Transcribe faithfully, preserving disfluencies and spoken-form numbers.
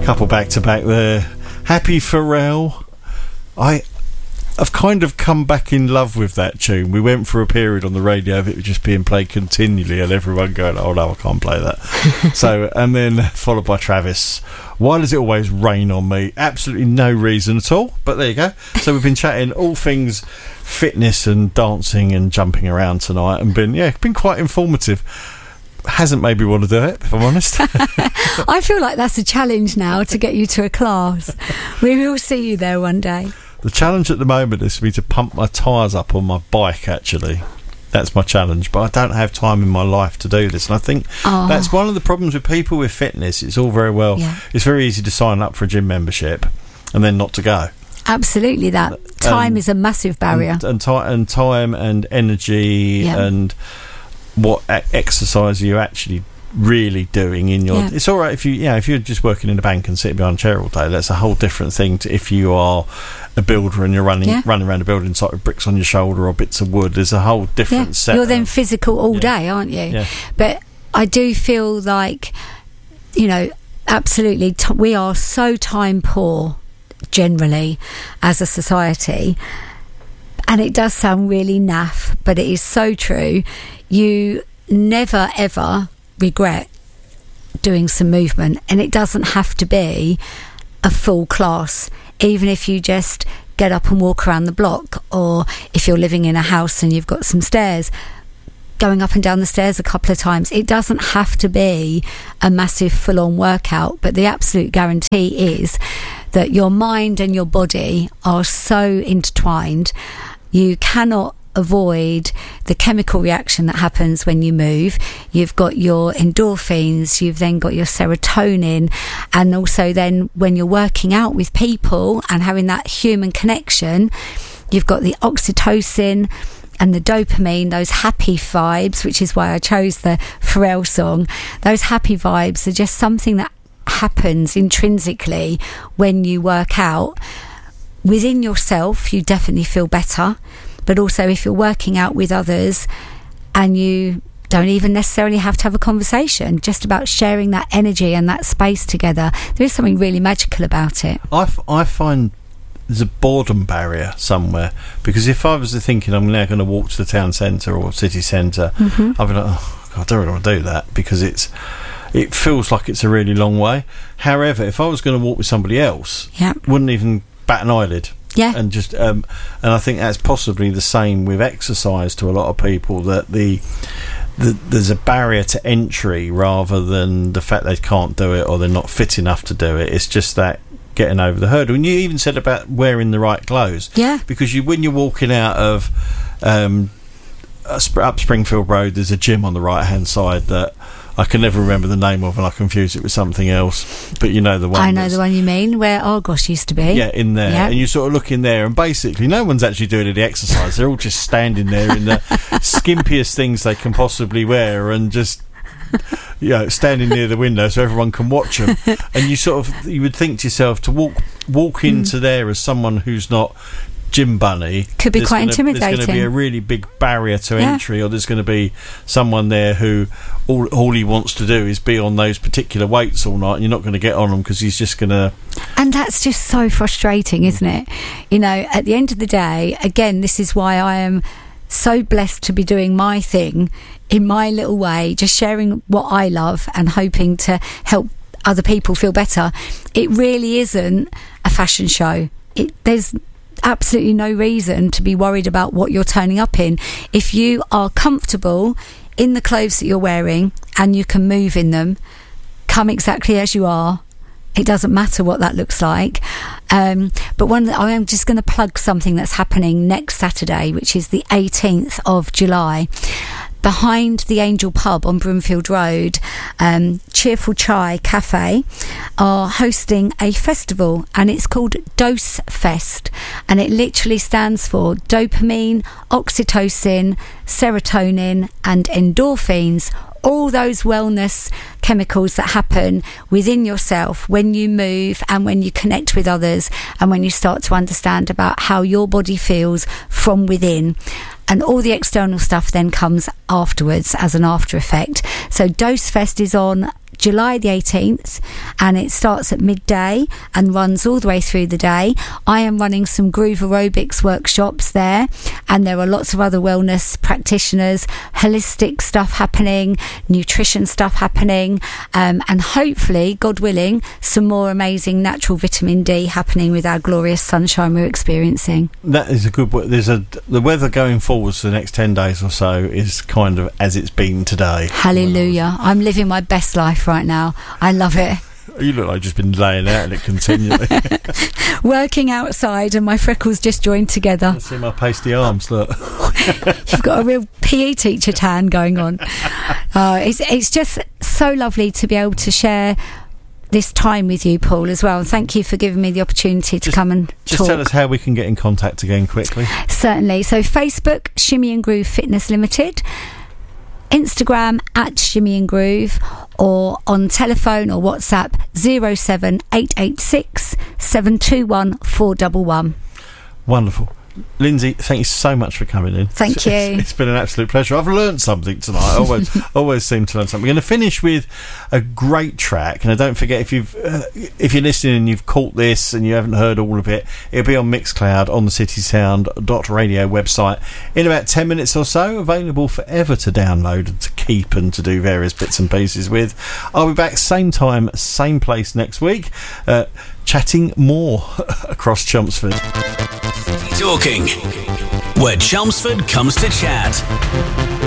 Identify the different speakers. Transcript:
Speaker 1: Couple back to back there. Happy Pharrell. I, I've kind of come back in love with that tune. We went for a period on the radio of it just being played continually and everyone going, oh no, I can't play that. So, and then followed by Travis. Why does it always rain on me? Absolutely no reason at all, but there you go. So we've been chatting all things fitness and dancing and jumping around tonight and been, yeah, been quite informative. Hasn't made me want to do it, if I'm honest.
Speaker 2: I feel like that's a challenge now to get you to a class. We will see you there one day.
Speaker 1: The challenge at the moment is for me to pump my tyres up on my bike, actually. That's my challenge, but I don't have time in my life to do this. And I think oh. that's one of the problems with people with fitness. It's all very well. Yeah. It's very easy to sign up for a gym membership and then not to go.
Speaker 2: Absolutely, that. Time um, is a massive barrier.
Speaker 1: And, and, ti- and time and energy yeah. and what exercise are you actually really doing in your yeah. it's all right if you yeah if you're just working in a bank and sitting behind a chair all day. That's a whole different thing to if you are a builder and you're running yeah. running around a building site with bricks on your shoulder or bits of wood. There's a whole different
Speaker 2: yeah.
Speaker 1: set.
Speaker 2: You're then physical all
Speaker 1: yeah.
Speaker 2: day, aren't you?
Speaker 1: Yeah.
Speaker 2: But I do feel like, you know, absolutely t- we are so time poor generally as a society, and it does sound really naff, but it is so true. You never ever regret doing some movement, and it doesn't have to be a full class. Even if you just get up and walk around the block, or if you're living in a house and you've got some stairs, going up and down the stairs a couple of times. It doesn't have to be a massive full-on workout, but the absolute guarantee is that your mind and your body are so intertwined. You cannot avoid the chemical reaction that happens when you move. You've got your endorphins, you've then got your serotonin, and also then when you're working out with people and having that human connection, you've got the oxytocin and the dopamine, those happy vibes, which is why I chose the Pharrell song. Those happy vibes are just something that happens intrinsically when you work out. Within yourself, you definitely feel better. But also if you're working out with others and you don't even necessarily have to have a conversation, just about sharing that energy and that space together, there is something really magical about it. I,
Speaker 1: f- I find there's a boredom barrier somewhere, because if I was thinking I'm now going to walk to the town centre or city centre, mm-hmm. I'd be like, oh, God, I don't really want to do that, because it's it feels like it's a really long way. However, if I was going to walk with somebody else,
Speaker 2: yeah.
Speaker 1: wouldn't even bat an eyelid.
Speaker 2: Yeah,
Speaker 1: and just um, and I think that's possibly the same with exercise to a lot of people, that the, the there's a barrier to entry rather than the fact they can't do it or they're not fit enough to do it. It's just that getting over the hurdle. And you even said about wearing the right clothes.
Speaker 2: Yeah,
Speaker 1: because you when you're walking out of um, up Springfield Road, there's a gym on the right hand side that I can never remember the name of, and I confuse it with something else. But you know the one.
Speaker 2: I know the one you mean, where Argos used to be.
Speaker 1: Yeah, in there. Yep. And you sort of look in there, and basically no one's actually doing any exercise. They're all just standing there in the skimpiest things they can possibly wear, and just, you know, standing near the window so everyone can watch them. And you sort of, you would think to yourself, to walk walk into mm. there as someone who's not gym bunny
Speaker 2: could be quite
Speaker 1: gonna,
Speaker 2: intimidating.
Speaker 1: There's going to be a really big barrier to
Speaker 2: yeah.
Speaker 1: entry, or there's going to be someone there who all, all he wants to do is be on those particular weights all night, and you're not going to get on him because he's just going to.
Speaker 2: And that's just so frustrating, isn't it? You know, at the end of the day, again, this is why I am so blessed to be doing my thing in my little way, just sharing what I love and hoping to help other people feel better. It really isn't a fashion show. It, there's absolutely no reason to be worried about what you're turning up in. If you are comfortable in the clothes that you're wearing and you can move in them, come exactly as you are. It doesn't matter what that looks like. Um, but one, I'm just going to plug something that's happening next Saturday, which is the eighteenth of July. Behind the Angel Pub on Broomfield Road, um, Cheerful Chai Cafe are hosting a festival, and it's called Dose Fest, and it literally stands for dopamine, oxytocin, serotonin and endorphins, all those wellness chemicals that happen within yourself when you move and when you connect with others and when you start to understand about how your body feels from within. And all the external stuff then comes afterwards as an after effect. So Dose Fest is on July the eighteenth, and it starts at midday and runs all the way through the day. I am running some Groove Aerobics workshops there, and there are lots of other wellness practitioners, holistic stuff happening, nutrition stuff happening, um, and hopefully, God willing, some more amazing natural vitamin D happening with our glorious sunshine we're experiencing.
Speaker 1: That is a good. There's a the weather going forwards for the next ten days or so is kind of as it's been today.
Speaker 2: Hallelujah! I'm living my best life right now. I love it.
Speaker 1: You look like you've just been laying out in it continually.
Speaker 2: Working outside, and my freckles just joined together.
Speaker 1: I see my pasty arms. Look,
Speaker 2: you've got a real P E teacher tan going on. Uh, it's it's just so lovely to be able to share this time with you, Paul, as well. Thank you for giving me the opportunity to
Speaker 1: just,
Speaker 2: come and
Speaker 1: just
Speaker 2: talk.
Speaker 1: Tell us how we can get in contact again quickly.
Speaker 2: Certainly. So Facebook, Shimmy and Groove Fitness Limited. Instagram at Shimmy and Groove, or on telephone or WhatsApp zero seven eight eight six seven two one four one one.
Speaker 1: Wonderful. Lindsay, thank you so much for coming in.
Speaker 2: Thank you.
Speaker 1: It's, it's been an absolute pleasure. I've learned something tonight. I always, always seem to learn something. We're going to finish with a great track, and don't forget, if you've uh, if you're listening and you've caught this and you haven't heard all of it, it'll be on Mixcloud on the city sound dot radio website in about ten minutes or so. Available forever to download and to keep and to do various bits and pieces with. I'll be back same time, same place next week, uh, chatting more across Chelmsford.
Speaker 3: Talking, where Chelmsford comes to chat.